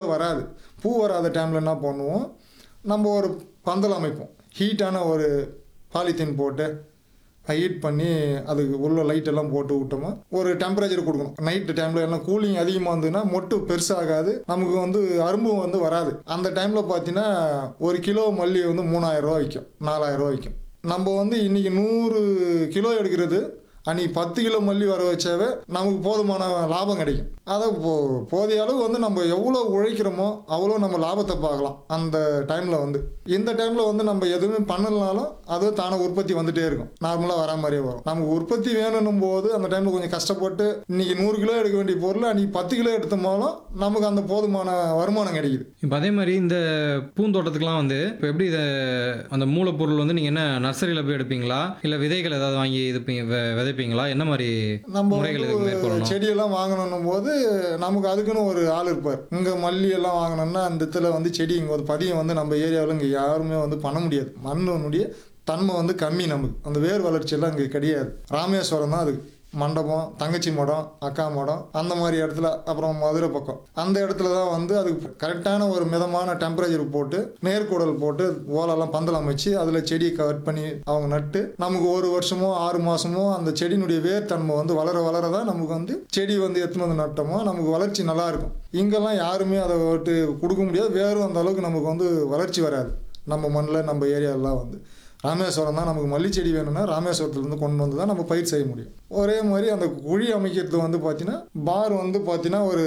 வராது. பூ வராத டைமில் என்ன பண்ணுவோம், நம்ம ஒரு பந்தல் அமைப்போம். ஹீட்டான ஒரு பாலித்தீன் போட்டு ஹீட் பண்ணி அதுக்கு உள்ள லைட் எல்லாம் போட்டு விட்டோமா ஒரு டெம்பரேச்சர் கொடுக்கணும். நைட்டு டைமில் எல்லாம் கூலிங் அதிகமாக இருந்ததுன்னா மொட்டு பெருசாகாது, நமக்கு வந்து அரும்பும் வந்து வராது. அந்த டைமில் பார்த்தீங்கன்னா ஒரு கிலோ மல்லி வந்து 3000 ரூபா விற்கும், 4000 ரூபா விற்கும். நம்ம வந்து இன்றைக்கி 100 கிலோ எடுக்கிறது அன்றைக்கி 10 கிலோ மல்லி வர வச்சாவே நமக்கு போதுமான லாபம் கிடைக்கும். அதை போதிய அளவு வந்து நம்ம எவ்வளோ உழைக்கிறோமோ அவ்வளோ நம்ம லாபத்தை பார்க்கலாம் அந்த டைமில் வந்து. இந்த டைமில் வந்து நம்ம எதுவுமே பண்ணலனாலும் அது தானே உற்பத்தி வந்துகிட்டே இருக்கும், நார்மலாக வரா மாதிரியே வரும். நமக்கு உற்பத்தி வேணும் போது அந்த டைமில் கொஞ்சம் கஷ்டப்பட்டு இன்றைக்கி 100 கிலோ எடுக்க வேண்டிய பொருள் அன்றைக்கி 10 கிலோ எடுத்தோம்னாலும் நமக்கு அந்த போதுமான வருமானம் கிடைக்குது. இப்போ அதே மாதிரி இந்த பூந்தோட்டத்துக்குலாம் வந்து இப்போ எப்படி இதை அந்த மூலப்பொருள் வந்து நீங்கள் என்ன நர்சரியில் போய் எடுப்பீங்களா, இல்லை விதைகள் ஏதாவது வாங்கி இது விதைப்பீங்களா, என்ன மாதிரி நம்ம முறைகள் இதுக்கு மேற்கொள்ளணும்? செடியெல்லாம் வாங்கணும் போது நமக்கு அதுக்குன்னு ஒரு ஆள் இருப்பார். இங்கே மல்லி எல்லாம் வாங்கணும்னா அந்த இடத்துல வந்து செடி இங்கே ஒரு பதியம் வந்து நம்ம ஏரியாவில் இங்கே யாருமே வந்து பண்ண முடியாது. மண்ணுடைய தன்மை வந்து கம்மி, நமக்கு அந்த வேர் வளர்ச்சியெல்லாம் இங்கே கிடையாது. ராமேஸ்வரம் தான் அதுக்கு மண்டபம், தங்கச்சி மடம், அக்கா மடம், அந்த மாதிரி இடத்துல, அப்புறம் மதுரை பக்கம் அந்த இடத்துல தான் வந்து அதுக்கு கரெக்டான ஒரு மிதமான டெம்பரேச்சர் போட்டு நேர்கூடல் போட்டு ஓலெல்லாம் பந்தல் அமைச்சு அதில் செடியை கட் பண்ணி அவங்க நட்டு நமக்கு 1 வருஷமோ 6 மாதமோ அந்த செடியினுடைய வேர் தன்மை வந்து வளர வளர தான் நமக்கு வந்து செடி வந்து எத்தனை வந்து நட்டோமோ நமக்கு வளர்ச்சி நல்லா இருக்கும். இங்கெல்லாம் யாருமே அதை விட்டு கொடுக்க முடியாது, வேறும் அந்த அளவுக்கு நமக்கு வந்து வளர்ச்சி வராது. நம்ம மண்ணில் நம்ம ஏரியாலெலாம் வந்து ராமேஸ்வரம் தான் நமக்கு மல்லி செடி வேணும்னா ராமேஸ்வரத்துலேருந்து கொண்டு வந்து தான் நம்ம பயிர் செய்ய முடியும். ஒரே மாதிரி அந்த குழி அமைக்கிறது வந்து பார்த்தீங்கன்னா பார் வந்து பார்த்தீங்கன்னா ஒரு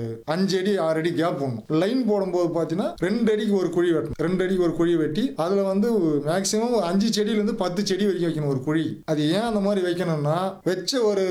5 அடி 6 அடி கேப் போடணும். லைன் போடும்போது பார்த்தீங்கன்னா 2 அடிக்கு ஒரு குழி வெட்டணும். 2 அடிக்கு ஒரு குழி வெட்டி அதில் வந்து மேக்ஸிமம் 5 செடியிலேருந்து 10 செடி வரைக்கும் வைக்கணும் ஒரு குழி. அது ஏன் அந்த மாதிரி வைக்கணும்னா வச்ச ஒரு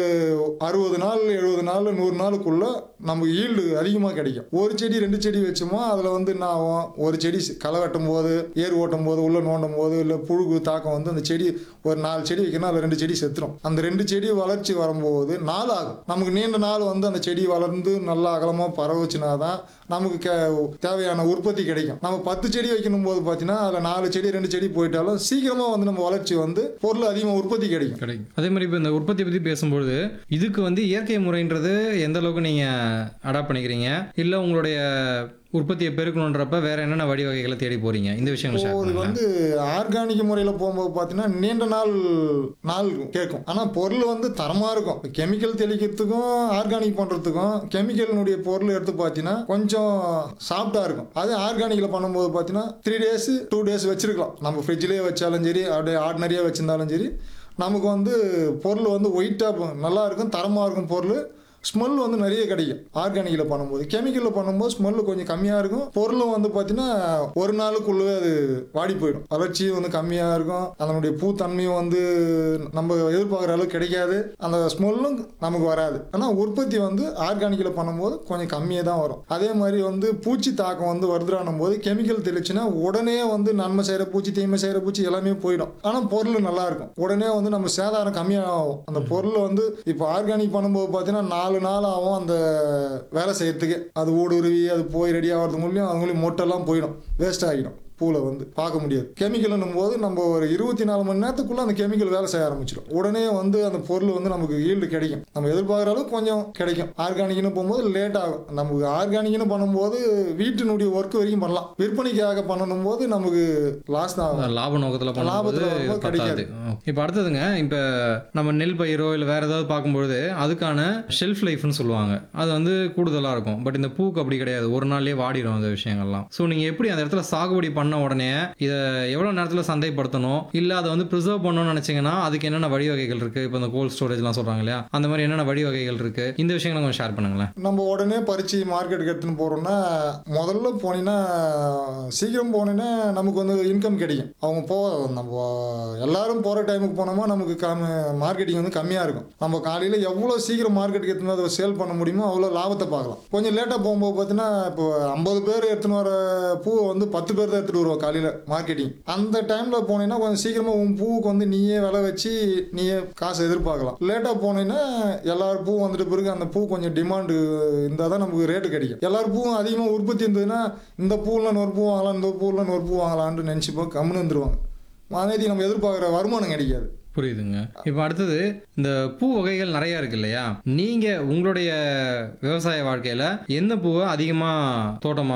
60 நாள் 70 நாள் 100 நாளுக்குள்ள நமக்கு ஈல்டு அதிகமாக கிடைக்கும். ஒரு செடி 2 செடி வச்சோமோ அதில் வந்து என்ன ஆகும், ஒரு செடி களை வெட்டும் போது ஏர் ஓட்டும் போது உள்ள நோண்டும் போது இல்லை புழு தாக்கம் வந்து அந்த செடி ஒரு 4 செடி வைக்கணும், அதில் 2 செடி செத்துரும். அந்த 2 செடி வளர்ச்சி வரும்போது நாள் ஆகும். நமக்கு நீண்ட நாள் வந்து அந்த செடி வளர்ந்து நல்லா அகலமாக பரவுச்சுனா தான் நமக்கு தேவையான உற்பத்தி கிடைக்கும். நம்ம 10 செடி வைக்கணும் போது பார்த்தீங்கன்னா அதில் 4 செடி 2 செடி போயிட்டாலும் சீக்கிரமாக வந்து நம்ம வளர்ச்சி வந்து பொருள் அதிகமாக உற்பத்தி கிடைக்கும். அதே மாதிரி இப்போ இந்த உற்பத்தி பற்றி பேசும்போது இதுக்கு வந்து இயற்கை முறைன்றது எந்த அளவுக்கு நீங்கள் அடாப்ட் பண்ணிக்கிறீங்க, இல்லை உங்களுடைய உற்பத்தியை பெருக்கணுன்றப்ப வேற என்னென்ன வழிவகைகளை தேடி போறீங்க, இந்த விஷயங்கள் இது வந்து ஆர்கானிக் முறையில் போகும்போது பார்த்தீங்கன்னா நீண்ட நாள் கேட்கும். ஆனால் பொருள் வந்து தரமாக இருக்கும். கெமிக்கல் தெளிக்கிறதுக்கும் ஆர்கானிக் பண்ணுறதுக்கும் கெமிக்கலினுடைய பொருள் எடுத்து பார்த்தீங்கன்னா கொஞ்சம் சாஃப்டாக இருக்கும். அது ஆர்கானிக்கில் பண்ணும்போது பார்த்தீங்கன்னா 3 days 2 days வச்சிருக்கலாம். நம்ம ஃப்ரிட்ஜ்லேயே வச்சாலும் சரி அப்படியே ஆர்டினரியாக வச்சிருந்தாலும் சரி நமக்கு வந்து பொருள் வந்து ஒயிட்டாக நல்லா இருக்கும், தரமாக இருக்கும். பொருள் ஸ்மெல் வந்து நிறைய கிடைக்கும் ஆர்கானிக்கில் பண்ணும்போது. கெமிக்கலில் பண்ணும்போது ஸ்மெல் கொஞ்சம் கம்மியாக இருக்கும். பொருளும் வந்து பார்த்தீங்கன்னா ஒரு நாளுக்குள்ளே அது வாடி போயிடும். வளர்ச்சியும் வந்து கம்மியாக இருக்கும். அதனுடைய பூத்தன்மையும் வந்து நம்ம எதிர்பார்க்குற அளவுக்கு கிடைக்காது. அந்த ஸ்மெல்லும் நமக்கு வராது. ஆனால் உற்பத்தி வந்து ஆர்கானிக்கில் பண்ணும்போது கொஞ்சம் கம்மியாக தான் வரும். அதே மாதிரி வந்து பூச்சி தாக்கம் வந்து வருதுறானும் போது கெமிக்கல் தெளிச்சுன்னா உடனே வந்து நன்மை செய்கிற பூச்சி தீமை செய்கிற பூச்சி எல்லாமே போயிடும். ஆனால் பொருள் நல்லா இருக்கும். உடனே வந்து நம்ம சேதாரம் கம்மியாகும். அந்த பொருள் வந்து இப்போ ஆர்கானிக் பண்ணும்போது பார்த்தீங்கன்னா 4 நாள் ஆகும் அந்த வேலை செய்யறதுக்கு. அது ஊடுருவி அது போய் ரெடி ஆகிறது மூலியம் அது மூலியம் மொட்டெல்லாம் போயிடும், வேஸ்ட் ஆகிடும். பூவில் வந்து பார்க்க முடியாது. கெமிக்கல்னும் போது நம்ம ஒரு 24 மணி நேரத்துக்குள்ளே அந்த கெமிக்கல் வேலை செய்ய ஆரம்பிச்சிடும். உடனே வந்து அந்த பொருள் வந்து நமக்கு ஈல்டு கிடைக்கும். நம்ம எதிர்பார்க்குற அளவுக்கு கொஞ்சம் கிடைக்கும். ஆர்கானிக்னு போகும்போது லேட் ஆகும். நமக்கு ஆர்கானிக்னு பண்ணும்போது வீட்டினுடைய ஒர்க் வரைக்கும் பண்ணலாம். விற்பனைக்காக பண்ணணும் போது நமக்கு லாஸ் தான், லாப நோக்கத்தில் லாபத்தில் கிடைக்காது. இப்போ அடுத்ததுங்க, இப்போ நம்ம நெல் பயிரோ இல்லை வேற ஏதாவது பார்க்கும்பொழுது அதுக்கான ஷெல்ஃப் லைஃப்னு சொல்லுவாங்க, அது வந்து கூடுதலாக இருக்கும். பட் இந்த பூக்கு அப்படி கிடையாது, ஒரு நாள்லேயே வாடிடும் அந்த விஷயங்கள்லாம். ஸோ நீங்கள் எப்படி அந்த இடத்துல சாகுபடி பண்ண உடனே இதை எவ்வளவு நேரத்தில் சந்தைப்படுத்தணும், இல்ல அதை வந்து ப்ரிசர்வ் பண்ணணும்னு நினைச்சீங்கன்னா அதுக்கு என்னென்ன வழிவகைகள் இருக்கு? இப்போ இந்த கோல்ட் ஸ்டோரேஜ்லாம் சொல்றாங்க இல்லையா, அந்த மாதிரி என்னென்ன வழிவகைகள் இருக்கு, இந்த விஷயங்களை கொஞ்சம் ஷேர் பண்ணுங்களேன். நம்ம உடனே பறிச்சு மார்க்கெட்டுக்கு எடுத்துன்னு போறோம்னா முதல்ல போனீங்கன்னா சீக்கிரம் போனீங்கன்னா நமக்கு வந்து இன்கம் கிடைக்கும். அவங்க நம்ம எல்லாரும் போற டைமுக்கு போனோமா நமக்கு மார்க்கெட்டிங் வந்து கம்மியா இருக்கும். நம்ம காலையில எவ்வளவு சீக்கிரம் மார்க்கெட்டுக்கு எடுத்துன்னு அதை சேல் பண்ண முடியுமோ அவ்வளோ லாபத்தை பார்க்கலாம். கொஞ்சம் லேட்டாக போகும்போது பார்த்தீங்கன்னா இப்போ 50 பேர் எடுத்துன்னு வர பூவை வந்து 10 பேர் தான் எடுத்துட்டு வருவோம் காலையில் மார்க்கெட்டிங். அந்த டைமில் போனீங்கன்னா கொஞ்சம் சீக்கிரமாக உன் பூவுக்கு வந்து நீயே விலை வச்சு நீயே காசு எதிர்பார்க்கலாம். லேட்டாக போனீங்கன்னா எல்லாரும் பூ வந்துட்டு பிறகு அந்த பூ கொஞ்சம் டிமாண்டு இருந்தால் தான் நமக்கு ரேட்டு கிடைக்கும். எல்லாரும் பூவும் அதிகமாக உற்பத்தி இருந்ததுன்னா இந்த பூவில் ஒரு பூ வாங்கலாம், இந்த பூவில் ஒரு பூ வாங்கலான்னு நினச்சிப்போ கம்முன்னு வந்துடுவாங்க. அதே நம்ம எதிர்பார்க்குற வருமானம் கிடைக்காது. புரியுதுங்க. இப்போ அடுத்தது இந்த பூ வகைகள் நிறைய இருக்கு இல்லையா, நீங்க உங்களுடைய விவசாய வாழ்க்கையில எந்த பூவை அதிகமா தோட்டமா